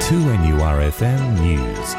2NURFM News.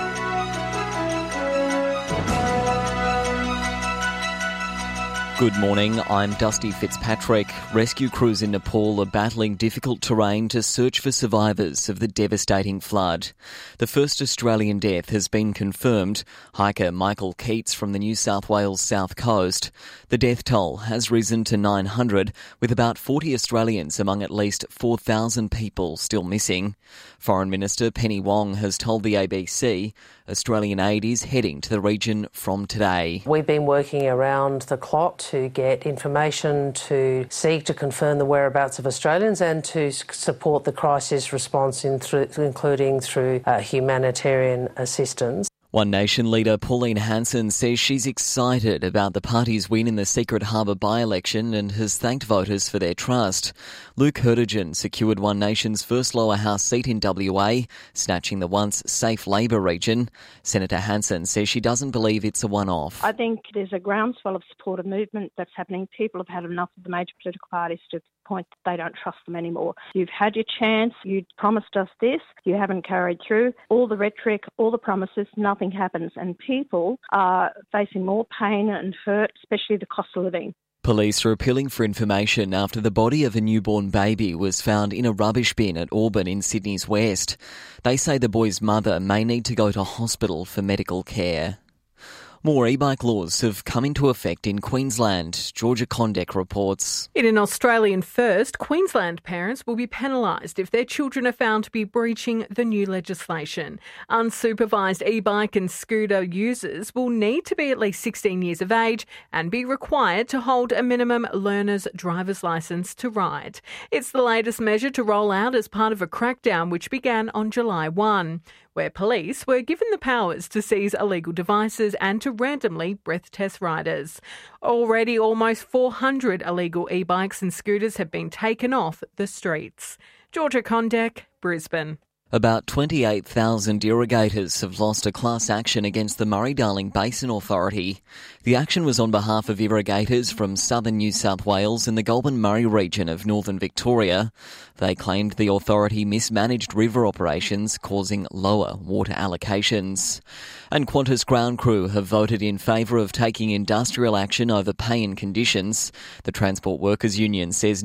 Good morning, I'm Dusty Fitzpatrick. Rescue crews in Nepal are battling difficult terrain to search for survivors of the devastating flood. The first Australian death has been confirmed, hiker Michael Keats from the New South Wales south coast. The death toll has risen to 900, with about 40 Australians among at least 4,000 people still missing. Foreign Minister Penny Wong has told the ABC Australian aid is heading to the region from today. We've been working around the clock to get information, to seek to confirm the whereabouts of Australians and to support the crisis response, including through humanitarian assistance. One Nation leader Pauline Hanson says she's excited about the party's win in the Secret Harbour by-election and has thanked voters for their trust. Luke Hertigan secured One Nation's first lower house seat in WA, snatching the once safe Labor region. Senator Hanson says she doesn't believe it's a one-off. I think there's a groundswell of supportive movement that's happening. People have had enough of the major political parties to the point that they don't trust them anymore. You've had your chance, you promised us this, you haven't carried through. All the rhetoric, all the promises, nothing happens, and people are facing more pain and hurt, especially the cost of living. Police are appealing for information after the body of a newborn baby was found in a rubbish bin at Auburn in Sydney's west. They say the boy's mother may need to go to hospital for medical care. More e-bike laws have come into effect in Queensland. Georgia Condek reports. In an Australian first, Queensland parents will be penalised if their children are found to be breaching the new legislation. Unsupervised e-bike and scooter users will need to be at least 16 years of age and be required to hold a minimum learner's driver's licence to ride. It's the latest measure to roll out as part of a crackdown which began on July 1. Where police were given the powers to seize illegal devices and to randomly breath test riders. Already almost 400 illegal e-bikes and scooters have been taken off the streets. Georgia Condek, Brisbane. About 28,000 irrigators have lost a class action against the Murray-Darling Basin Authority. The action was on behalf of irrigators from southern New South Wales and the Goulburn-Murray region of northern Victoria. They claimed the authority mismanaged river operations, causing lower water allocations. And Qantas ground crew have voted in favour of taking industrial action over pay and conditions. The Transport Workers Union says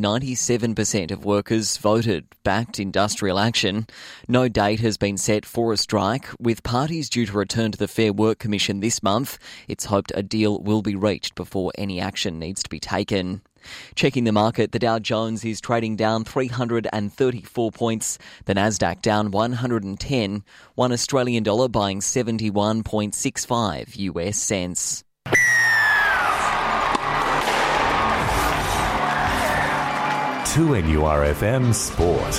97% of workers voted backed industrial action. No date has been set for a strike, with parties due to return to the Fair Work Commission this month. It's hoped a deal will be reached before any action needs to be taken. Checking the market, the Dow Jones is trading down 334 points, the Nasdaq down 110, $1 Australian dollar buying 71.65 US cents. To NURFM Sport.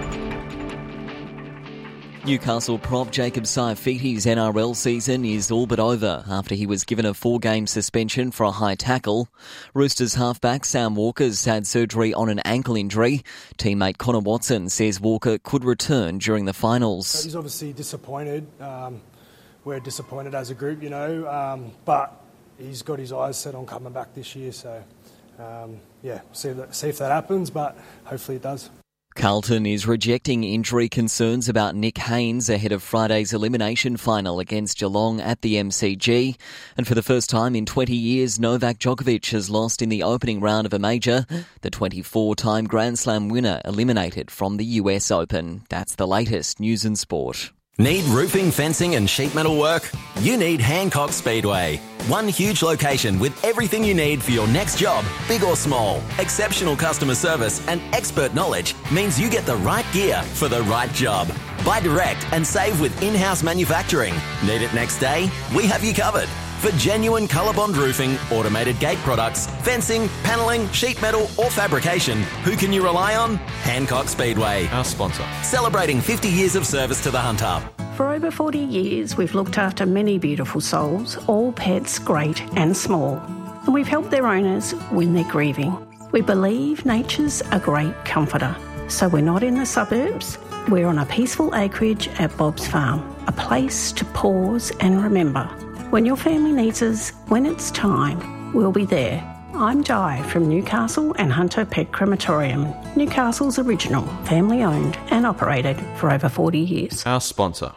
Newcastle prop Jacob Saifiti's NRL season is all but over after he was given a 4-game suspension for a high tackle. Roosters halfback Sam Walker's had surgery on an ankle injury. Teammate Connor Watson says Walker could return during the finals. He's obviously disappointed. We're disappointed as a group, but he's got his eyes set on coming back this year. So, see if that happens, but hopefully it does. Carlton is rejecting injury concerns about Nick Haynes ahead of Friday's elimination final against Geelong at the MCG. And for the first time in 20 years, Novak Djokovic has lost in the opening round of a major. The 24-time Grand Slam winner eliminated from the US Open. That's the latest news and sport. Need roofing, fencing and sheet metal work? You need Hancock Speedway. One huge location with everything you need for your next job, big or small. Exceptional customer service and expert knowledge means you get the right gear for the right job. Buy direct and save with in-house manufacturing. Need it next day? We have you covered. For genuine ColourBond roofing, automated gate products, fencing, panelling, sheet metal or fabrication, who can you rely on? Hancock Speedway. Our sponsor. Celebrating 50 years of service to the hunter. For over 40 years, we've looked after many beautiful souls, all pets great and small. And we've helped their owners when they're grieving. We believe nature's a great comforter. So we're not in the suburbs. We're on a peaceful acreage at Bob's Farm, a place to pause and remember. When your family needs us, when it's time, we'll be there. I'm Di from Newcastle and Hunter Pet Crematorium, Newcastle's original, family-owned and operated for over 40 years. Our sponsor.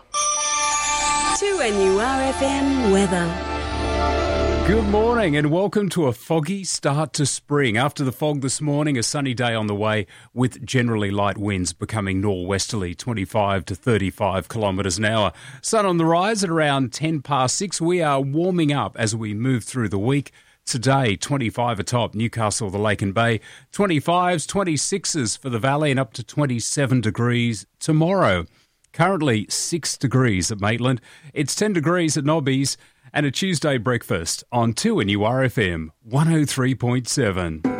2NURFM weather. Good morning and welcome to a foggy start to spring. After the fog this morning, a sunny day on the way with generally light winds becoming nor'westerly, 25 to 35 kilometres an hour. Sun on the rise at around 10 past 6. We are warming up as we move through the week. Today, 25 atop Newcastle, the Lake and Bay, 25s, 26s for the valley and up to 27 degrees tomorrow. Currently 6 degrees at Maitland. It's 10 degrees at Nobbies. And a Tuesday breakfast on 2NURFM 103.7.